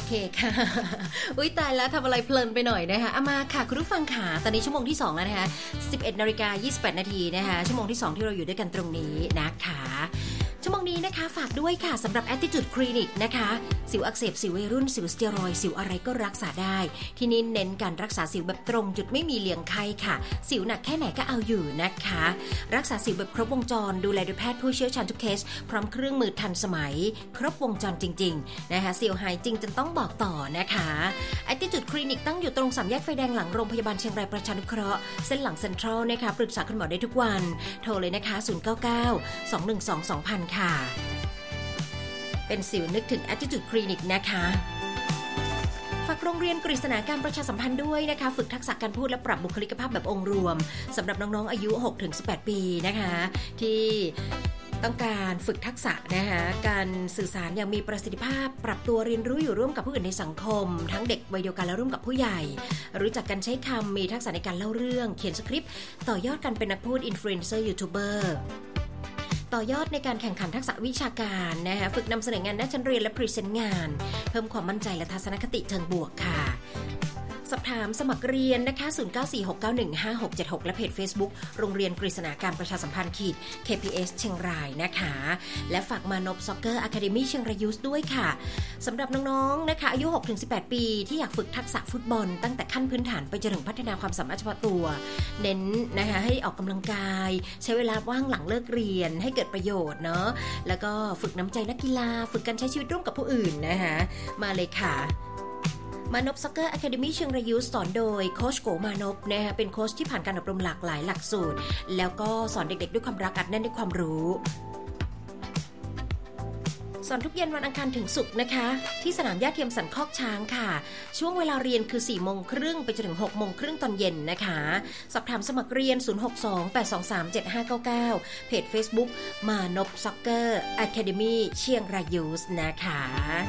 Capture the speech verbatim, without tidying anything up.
เคค่ะ อุ้ยตายแล้วทำอะไรเพลินไปหน่อยนะคะเอามาค่ะคุณผู้ฟังค่ะตอนนี้ชั่วโมงที่สองแล้วนะคะ สิบเอ็ดนาฬิกายี่สิบแปดนาทีนะคะชั่วโมงที่สองที่เราอยู่ด้วยกันตรงนี้นะคะชั่วโมงนี้นะคะฝากด้วยค่ะสำหรับ Attitude Clinic นะคะสิวอักเสบสิววัยรุ่นสิวสเตียรอยด์สิวอะไรก็รักษาได้ที่นี่เน้นการรักษาสิวแบบตรงจุดไม่มีเลี่ยงไข้ค่ะสิวหนักแค่ไหนก็เอาอยู่นะคะรักษาสิวแบบครบวงจรดูแลโดยแพทย์ผู้เชี่ยวชาญทุกเคสพร้อมเครื่องมือทันสมัยครบวงจรจริงๆนะคะสิวหายจริงจนต้องบอกต่อนะคะ Attitude Clinic ตั้งอยู่ตรงสามแยกไฟแดงหลังโรงพยาบาลเชียงรายประชานุเคราะห์เส้นหลังเซ็นทรัลนะคะปรึกษาคุณหมอได้ทุกวันโทรเลยนะคะศูนย์ เก้า เก้า สอง หนึ่ง สอง สอง ศูนย์ ศูนย์ ค่ะเป็นสิวนึกถึง Attitude Clinic นะคะฝากโรงเรียนกฤษณาการประชาสัมพันธ์ด้วยนะคะฝึกทักษะการพูดและปรับบุคลิกภาพแบบองค์รวมสำหรับน้องๆอายุ หกถึงสิบแปด ปีนะคะที่ต้องการฝึกทักษะนะคะการสื่อสารอย่างมีประสิทธิภาพปรับตัวเรียนรู้อยู่ร่วมกับผู้อื่นในสังคมทั้งเด็กวัยเดียวกันและร่วมกับผู้ใหญ่รู้จักการใช้คำมีทักษะในการเล่าเรื่องเขียนสคริปต์ต่อยอดการเป็นนักพูดอินฟลูเอนเซอร์ยูทูบเบอร์ต่อยอดในการแข่งขันทักษะวิชาการนะคะฝึกนำเสนองานหน้าชั้นเรียนและพรีเซนต์งานเพิ่มความมั่นใจและทัศนคติเชิงบวกค่ะสอบถามสมัครเรียนนะคะศูนย์ เก้า สี่ หก เก้า หนึ่ง ห้า หก เจ็ด หกและเพจ Facebook โรงเรียนกฤษณาการประชาสัมพันธ์ขีด เค พี เอส เชียงรายนะคะและฝากมานพซ็อกเกอร์อะคาเดมี่เชียงรายยูสด้วยค่ะสำหรับน้องๆนะคะอายุ หกถึงสิบแปด ปีที่อยากฝึกทักษะฟุตบอลตั้งแต่ขั้นพื้นฐานไปจนถึงพัฒนาความสามารถเฉพาะตัวเน้นนะคะให้ออกกำลังกายใช้เวลาว่างหลังเลิกเรียนให้เกิดประโยชน์เนาะแล้วก็ฝึกน้ำใจนักกีฬาฝึกการใช้ชีวิตร่วมกับผู้อื่นนะคะมาเลยค่ะมานพซ็อกเกอร์อะคาเดมี่เชียงรายยูสสอนโดยโค้ชโกมานพนะคะเป็นโค้ชที่ผ่านการอบรมหลากหลายหลักสูตรแล้วก็สอนเด็กๆด้วยความรักอัดแน่นด้วยความรู้สอนทุกเย็นวันอังคารถึงศุกร์นะคะที่สนามหญ้าเทียมสันคอกช้างค่ะช่วงเวลาเรียนคือ สี่โมงครึ่งไปจนถึง หกโมงครึ่งตอนเย็นนะคะสอบถามสมัครเรียนศูนย์ หก สอง แปด สอง สาม เจ็ด ห้า เก้า เก้าเพจ Facebook มานพซ็อกเกอร์อะคาเดมี่เชียงรายยูสนะคะ